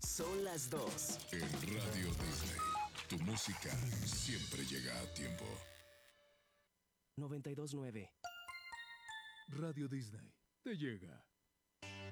Son las 2. En Radio Disney, tu música siempre llega a tiempo. 92.9. Radio Disney te llega.